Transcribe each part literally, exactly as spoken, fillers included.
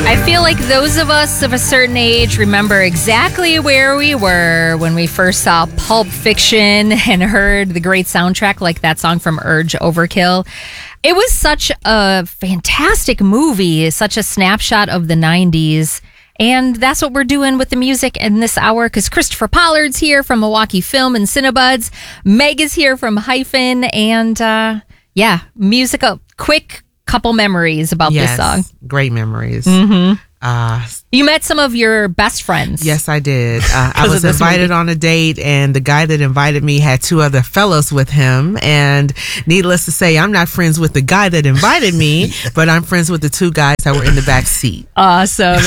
I feel like those of us of a certain age remember exactly where we were when we first saw Pulp Fiction and heard the great soundtrack like that song from Urge Overkill. It was such a fantastic movie, such a snapshot of the nineties. And that's what we're doing with the music in this hour, because Christopher Pollard's here from Milwaukee Film and Cinebuds. Meg is here from Hyphen. And uh, yeah, music, a quick couple memories about yes, this song. Great memories. Mm-hmm. Uh, you met some of your best friends. Yes, I did. Uh, I was invited on a date, and the guy that invited me had two other fellows with him. And needless to say, I'm not friends with the guy that invited me, but I'm friends with the two guys that were in the back seat. Awesome.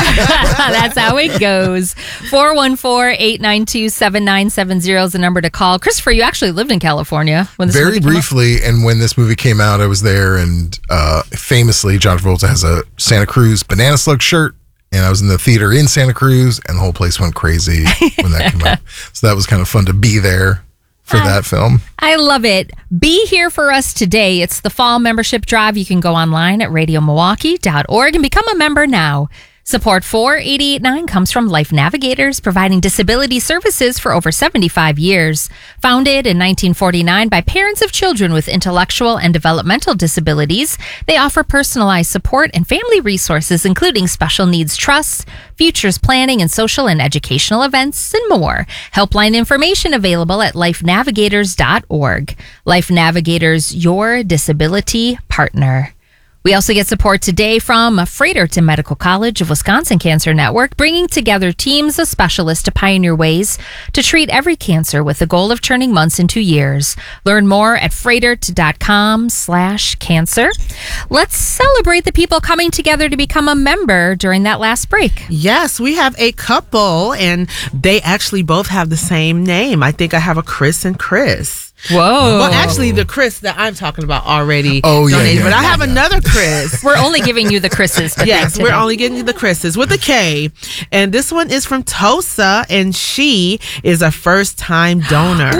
That's how it goes. four one four, eight nine two, seven nine seven zero is the number to call. Christopher, you actually lived in California when this Very movie came briefly, out. And when this movie came out, I was there, and uh, famously, John Travolta has a Santa Cruz banana slug shirt, and I was in the theater in Santa Cruz, and the whole place went crazy when that came out. So that was kind of fun to be there for that film. I love it. Be here for us today. It's the fall membership drive. You can go online at radio milwaukee dot org and become a member now. Support for eight eight nine comes from Life Navigators, providing disability services for over seventy-five years. Founded in nineteen forty-nine by parents of children with intellectual and developmental disabilities, they offer personalized support and family resources, including special needs trusts, futures planning, and social and educational events, and more. Helpline information available at life navigators dot org. Life Navigators, your disability partner. We also get support today from Fredericton Medical College of Wisconsin Cancer Network, bringing together teams of specialists to pioneer ways to treat every cancer with the goal of turning months into years. Learn more at fredert dot com slash cancer. Let's celebrate the people coming together to become a member during that last break. Yes, we have a couple, and they actually both have the same name. I think I have a Chris and Chris. Whoa. Well, actually, the Chris that I'm talking about already Oh, yeah, donated, yeah, but I yeah, have yeah. another Chris. We're only giving you the Chris's to Yes, thank we're today. only getting you the Chris's with a K. And this one is from Tosa, and she is a first-time donor.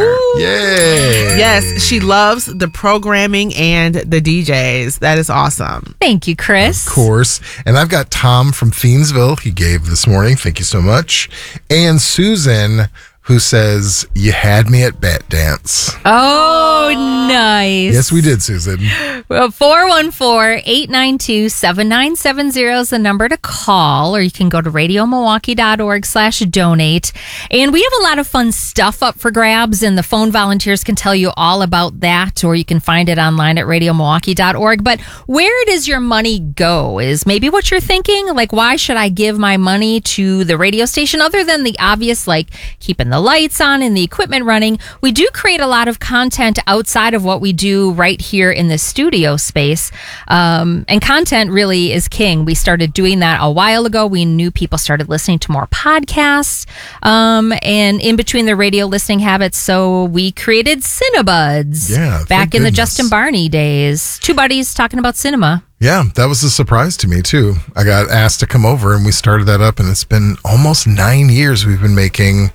Yay! Yes, she loves the programming and the D Js. That is awesome. Thank you, Chris. Of course. And I've got Tom from Thiensville. He gave this morning. Thank you so much. And Susan, who says, you had me at bat dance. Oh, nice. Yes, we did, Susan. Well, four one four, eight nine two, seven nine seven zero is the number to call, or you can go to radio milwaukee dot org slash donate. And we have a lot of fun stuff up for grabs, and the phone volunteers can tell you all about that, or you can find it online at radio milwaukee dot org. But where does your money go is maybe what you're thinking. Like, why should I give my money to the radio station other than the obvious, like keeping the lights on and the equipment running? We do create a lot of content outside of what we do right here in the studio space. Um, and content really is king. We started doing that a while ago. We knew people started listening to more podcasts um, and in between their radio listening habits. So we created Cinebuds Yeah, back thank in the goodness. Justin Barney days. Two buddies talking about cinema. Yeah, that was a surprise to me, too. I got asked to come over, and we started that up, and it's been almost nine years we've been making.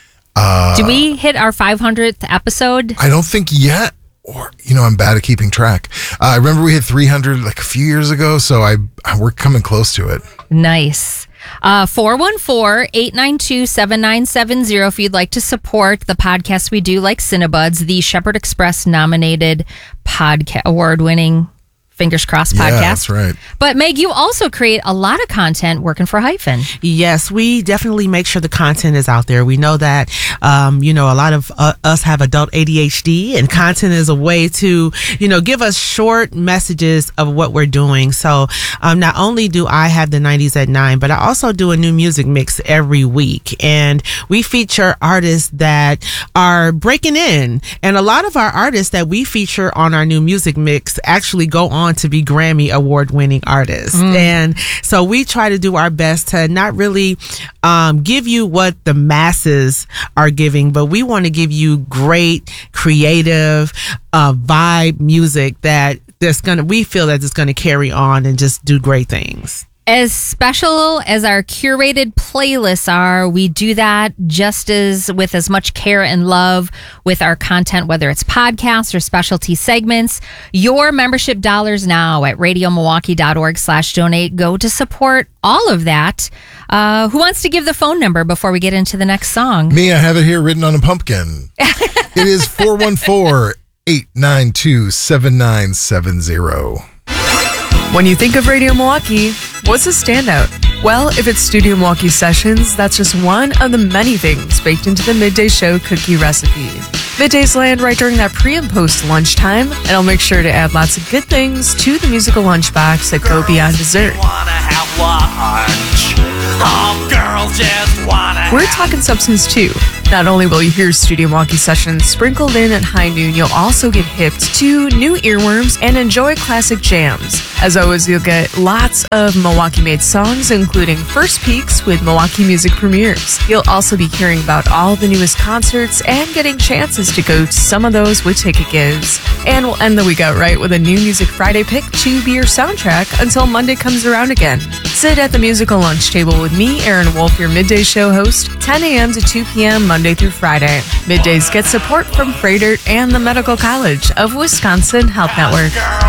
Uh, Did we hit our five hundredth episode? I don't think yet. Or, you know, I'm bad at keeping track. Uh, I remember we hit three hundred like a few years ago, so I, I we're coming close to it. Nice. Uh, four one four, eight nine two, seven nine seven zero if you'd like to support the podcast we do, like Cinebuds, the Shepherd Express nominated podcast, award-winning, fingers crossed, Yeah, podcast. that's right. But Meg, you also create a lot of content working for Hyphen. Yes, we definitely make sure the content is out there. We know that, um, you know, a lot of uh, us have adult A D H D, and content is a way to, you know, give us short messages of what we're doing. So um, not only do I have the nineties at nine, but I also do a new music mix every week. And we feature artists that are breaking in. And a lot of our artists that we feature on our new music mix actually go on to be Grammy award winning artists. Mm. And so we try to do our best to not really um, give you what the masses are giving, but we want to give you great, creative, uh, vibe music that that's gonna, we feel that it's gonna carry on and just do great things. As special as our curated playlists are, we do that just as with as much care and love with our content, whether it's podcasts or specialty segments. Your membership dollars now at radiomilwaukee.org slash donate go to support all of that. Uh, who wants to give the phone number before we get into the next song? Me, I have it here written on a pumpkin. It is four one four, eight nine two, seven nine seven zero. When you think of Radio Milwaukee, what's a standout? Well, if it's Studio Milwaukee Sessions, that's just one of the many things baked into the Midday Show cookie recipe. Middays land right during that pre and post lunchtime, and I'll make sure to add lots of good things to the musical lunchbox that go beyond dessert. Wanna have lunch. Oh, girls just wanna We're talking substance too. Not only will you hear Studio Milwaukee Sessions sprinkled in at high noon, you'll also get hipped to new earworms and enjoy classic jams. As always, you'll get lots of Milwaukee-made songs, including first peeks with Milwaukee music premieres. You'll also be hearing about all the newest concerts and getting chances to go to some of those with ticket gives. And we'll end the week out right with a new Music Friday pick to be your soundtrack until Monday comes around again. Sit at the musical lunch table with me, Aaron Wolf, your Midday Show host, ten a.m. to two p.m. Monday through Friday. Middays get support from Freighter and the Medical College of Wisconsin Health Network. girl